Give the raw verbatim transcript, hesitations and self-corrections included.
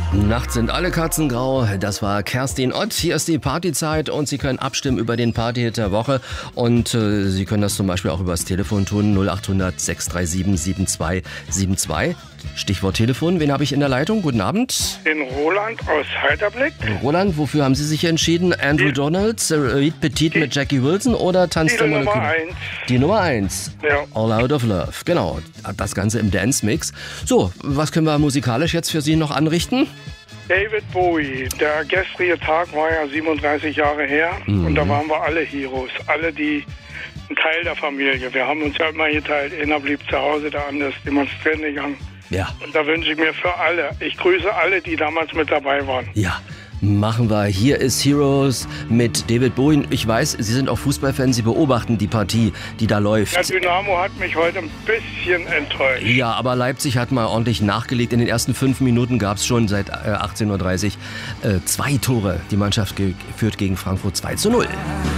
Nachts sind alle Katzen grau. Das war Kerstin Ott. Hier ist die Partyzeit und Sie können abstimmen über den Partyhit der Woche. Und äh, Sie können das zum Beispiel auch übers Telefon tun. null acht hundert sechs drei sieben sieben zwei sieben zwei. Stichwort Telefon. Wen habe ich in der Leitung? Guten Abend. Den Roland aus Heiterblick. Roland, wofür haben Sie sich entschieden? Andrew die, Donalds, Reed Petit die, mit Jackie Wilson oder Tanz der Nummer Moleküle? eins. Die Nummer eins. Ja. All Out of Love. Genau. Das Ganze im Dance-Mix. So, was können wir musikalisch jetzt für Sie noch anrichten? David Bowie. Der gestrige Tag war ja siebenunddreißig Jahre her. Mhm. Und da waren wir alle Heroes. Alle, die ein Teil der Familie. Wir haben uns ja immer geteilt. Einer blieb zu Hause, der andere ist demonstrieren gegangen. Ja. Und da wünsche ich mir für alle, ich grüße alle, die damals mit dabei waren. Ja, machen wir. Hier ist Heroes mit David Bowie. Ich weiß, Sie sind auch Fußballfans, Sie beobachten die Partie, die da läuft. Der Dynamo hat mich heute ein bisschen enttäuscht. Ja, aber Leipzig hat mal ordentlich nachgelegt. In den ersten fünf Minuten gab es schon seit äh, achtzehn Uhr dreißig äh, zwei Tore. Die Mannschaft ge- führt gegen Frankfurt zwei zu null.